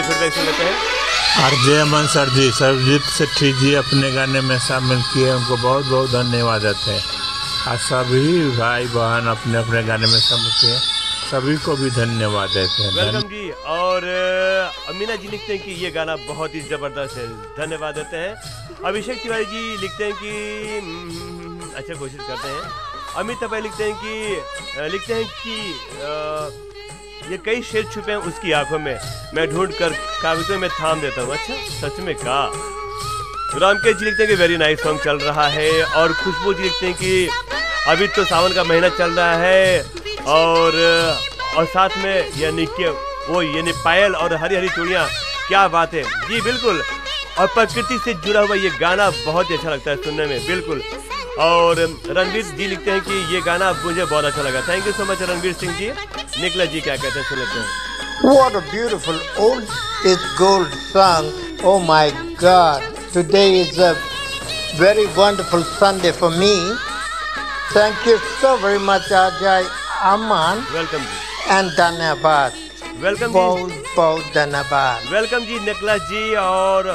Feedback सुन लेते हैं। RJ अमन sir जी, सरजीत सेठी जी अपने गाने में शामिल किए, उनको बहुत बहुत धन्यवाद देते हैं। और सभी भाई बहन अपने अपने गाने में शामिल किए, सभी को भी धन्यवाद देते हैं। वेलकम जी। और अमीना जी लिखते हैं कि ये गाना बहुत ही ज़बरदस्त है, धन्यवाद देते हैं। अभिषेक तिवारी जी लिखते हैं कि अच्छा कोशिश करते हैं। अमित तपे लिखते हैं कि ये कई शेर छुपे हैं उसकी आंखों में, मैं ढूंढ कर कागजों में थाम देता हूँ। अच्छा सच में कहा। रामकेश जी लिखते हैं कि वेरी नाइस सॉन्ग चल रहा है। और खुशबू जी लिखते हैं कि अभी तो सावन का महीना चल रहा है और साथ में यानी पायल और हरी हरी चूड़ियाँ, क्या बात है जी। बिल्कुल, और प्रकृति से जुड़ा हुआ ये गाना बहुत ही अच्छा लगता है सुनने में, बिल्कुल। और रणवीर जी लिखते हैं कि ये गाना मुझे बहुत अच्छा लगा। Thank you so much Ranveer Singh ji. निकला जी क्या कहते हैं सुन लेते हैं। What a beautiful old is gold song. Oh my God. Today is a very wonderful Sunday for me. Thank you so very much Ajay Aman. Welcome ji. And धन्यवाद। Welcome जी। बहुत बहुत धन्यवाद। वेलकम जी निकला जी। और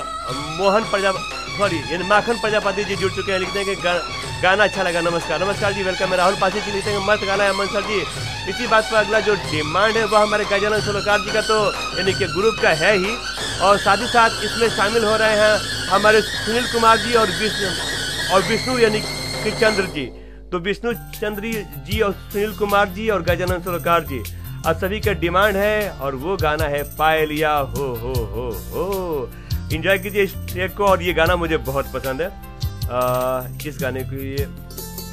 माखन प्रजापति जी जुड़ चुके हैं, लिखते हैं कि गाना अच्छा लगा। नमस्कार। नमस्कार जी, वेलकम है। राहुल पासी जी लिखते हैं मस्त गाना है अमन सर जी। इसी बात पर अगला जो डिमांड है वह हमारे गजानन सोलंकार जी का तो यानी कि ग्रुप का है ही, और साथ ही साथ इसमें शामिल हो रहे हैं हमारे सुनील कुमार जी और विष्णु यानी कि चंद्र जी। तो विष्णु चंद्र जी और सुनील कुमार जी और गजानन सोलंकार जी अब सभी का डिमांड है, और वो गाना है पायलिया हो। एंजॉय कीजिए इस ट्रैक को, और ये गाना मुझे बहुत पसंद है। इस गाने को ये